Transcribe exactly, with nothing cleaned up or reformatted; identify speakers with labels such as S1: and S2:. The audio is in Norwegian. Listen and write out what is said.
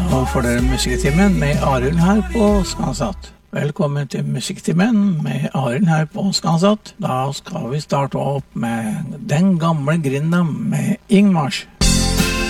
S1: Nå får dere Musikktimen med Arild her på Skansatt. Velkommen til Musikktimen med Arild her på Skansatt. Da skal vi starte opp med Den gamle grinda med Ingmars.